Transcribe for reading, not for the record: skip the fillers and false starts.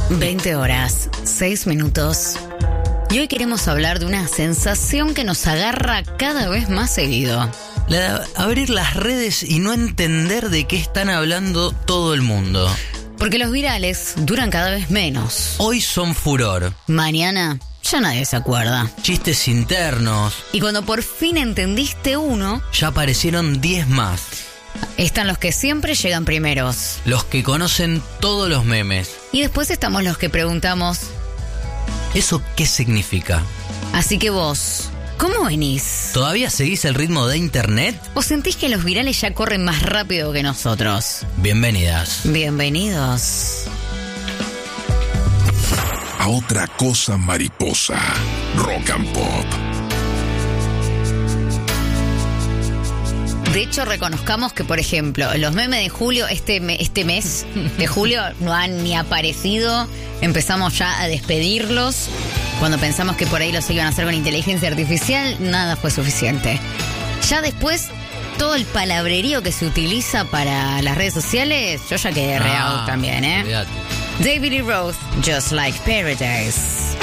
20 horas, 6 minutos. Y hoy queremos hablar de una sensación que nos agarra cada vez más seguido. Abrir las redes y no entender de qué están hablando todo el mundo. Porque los virales duran cada vez menos. Hoy son furor. Mañana ya nadie se acuerda. Chistes internos. Y cuando por fin entendiste uno, ya aparecieron 10 más. Están los que siempre llegan primeros. Los que conocen todos los memes. Y después estamos los que preguntamos, ¿eso qué significa? Así que vos, ¿cómo venís? ¿Todavía seguís el ritmo de internet? ¿O sentís que los virales ya corren más rápido que nosotros? Bienvenidas. Bienvenidos. A otra cosa mariposa. Rock and Pop. De hecho, reconozcamos que, por ejemplo, los memes de julio, este mes de julio, no han ni aparecido. Empezamos ya a despedirlos. Cuando pensamos que por ahí los iban a hacer con inteligencia artificial, nada fue suficiente. Ya después, todo el palabrerío que se utiliza para las redes sociales, yo ya quedé real también, ¿eh? Cuidate. David Lee Roth, Just Like Paradise.